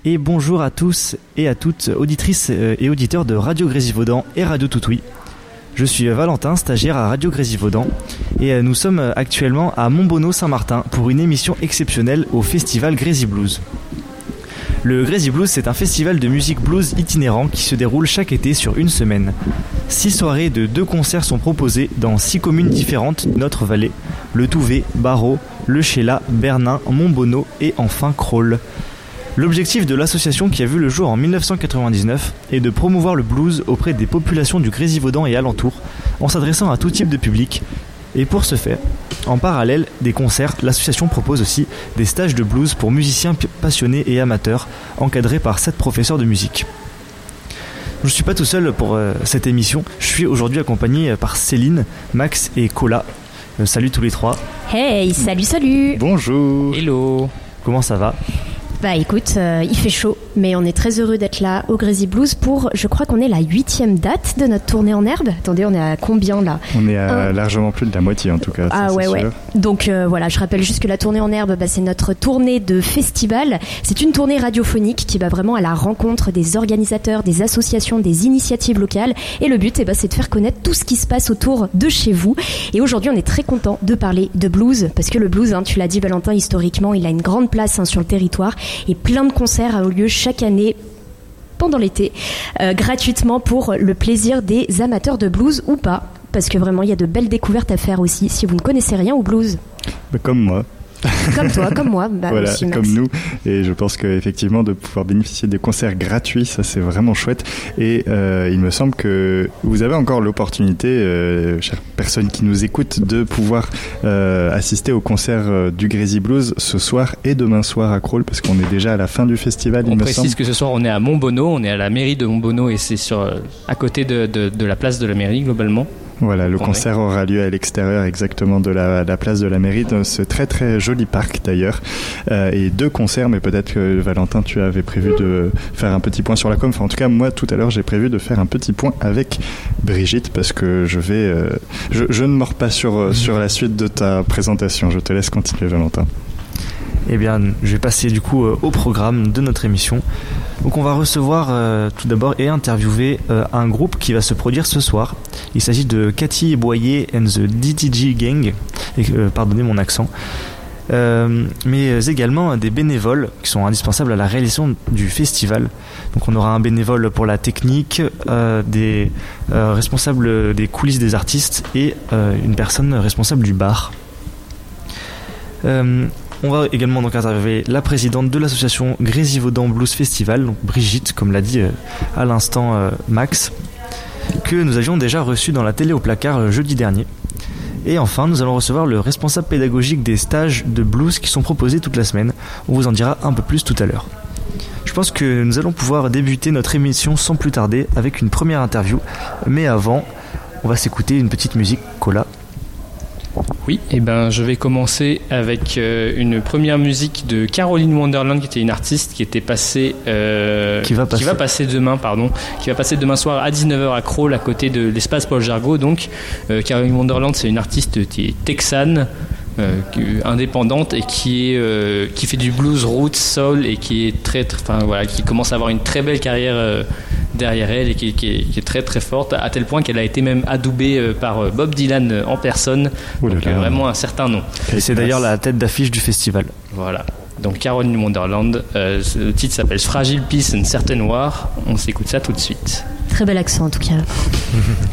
Et bonjour à tous et à toutes, auditrices et auditeurs de Radio Grésivaudan et Radio Toutouille. Je suis Valentin, stagiaire à Radio Grésivaudan, et nous sommes actuellement à Montbonneau-Saint-Martin pour une émission exceptionnelle au festival Grésy Blues. Le Grésy Blues, c'est un festival de musique blues itinérant qui se déroule chaque été sur une semaine. 6 soirées de 2 concerts sont proposées dans 6 communes différentes de notre vallée: Le Touvet, Barrault, Le Chélat, Bernin, Montbonneau et enfin Crolles. L'objectif de l'association, qui a vu le jour en 1999, est de promouvoir le blues auprès des populations du Grésivaudan et alentours, en s'adressant à tout type de public. Et pour ce faire, en parallèle des concerts, l'association propose aussi des stages de blues pour musiciens passionnés et amateurs, encadrés par 7 professeurs de musique. Je ne suis pas tout seul pour cette émission, je suis aujourd'hui accompagné par Céline, Max et Cola. Salut tous les 3. Hey, salut. Bonjour. Hello. Comment ça va ? Bah écoute, il fait chaud, mais on est très heureux d'être là au Grésy Blues pour, je crois qu'on est la 8e date de notre tournée en herbe. Attendez, on est à combien là ? On est à largement plus de la moitié en tout cas. Ah ouais. Donc voilà, je rappelle juste que la tournée en herbe, c'est notre tournée de festival. C'est une tournée radiophonique qui va vraiment à la rencontre des organisateurs, des associations, des initiatives locales. Et le but, c'est de faire connaître tout ce qui se passe autour de chez vous. Et aujourd'hui, on est très content de parler de blues, parce que le blues, tu l'as dit Valentin, historiquement, il a une grande place sur le territoire. Et plein de concerts ont lieu chaque année pendant l'été, gratuitement pour le plaisir des amateurs de blues ou pas, parce que vraiment il y a de belles découvertes à faire aussi si vous ne connaissez rien au blues. Comme moi. Comme toi, comme moi. Voilà, aussi, comme nous. Et je pense qu'effectivement, de pouvoir bénéficier des concerts gratuits, ça c'est vraiment chouette. Et il me semble que vous avez encore l'opportunité, chères personnes qui nous écoutent, de pouvoir assister au concert du Grésy Blues ce soir et demain soir à Crolles, parce qu'on est déjà à la fin du festival. On précise que ce soir on est à Montbonneau, on est à la mairie de Montbonneau et c'est à côté de la place de la mairie globalement. Voilà, le concert aura lieu à l'extérieur exactement de la place de la mairie, dans ce très très joli parc d'ailleurs. Et 2 concerts, mais peut-être que Valentin, tu avais prévu de faire un petit point sur la com. Enfin, en tout cas, moi tout à l'heure, j'ai prévu de faire un petit point avec Brigitte, parce que je ne mords pas sur la suite de ta présentation. Je te laisse continuer, Valentin. Eh bien, je vais passer du coup au programme de notre émission. Donc on va recevoir tout d'abord et interviewer un groupe qui va se produire ce soir. Il s'agit de Cathy Boyer and the DTG Gang, pardonnez mon accent, mais également des bénévoles qui sont indispensables à la réalisation du festival. Donc on aura un bénévole pour la technique, des responsables des coulisses des artistes et une personne responsable du bar. On va également donc interviewer la présidente de l'association Grésivaudan Blues Festival, donc Brigitte, comme l'a dit à l'instant Max, que nous avions déjà reçu dans la télé au placard jeudi dernier. Et enfin, nous allons recevoir le responsable pédagogique des stages de blues qui sont proposés toute la semaine. On vous en dira un peu plus tout à l'heure. Je pense que nous allons pouvoir débuter notre émission sans plus tarder avec une première interview. Mais avant, on va s'écouter une petite musique. Cola. Oui, et je vais commencer avec une première musique de Caroline Wonderland, qui était une artiste qui était passée qui va passer demain soir à 19h à Crolles, à côté de l'espace Paul Jargot. Donc Caroline Wonderland, c'est une artiste qui est texane, indépendante, et qui fait du blues, roots, soul, et qui est qui commence à avoir une très belle carrière derrière elle, et qui est très très forte, à tel point qu'elle a été même adoubée par Bob Dylan en personne. Donc vraiment un certain nom. Et c'est d'ailleurs la tête d'affiche du festival. Voilà. Donc Caroline Wonderland, le titre s'appelle Fragile Peace and Certain War. On s'écoute ça tout de suite. Très bel accent en tout cas.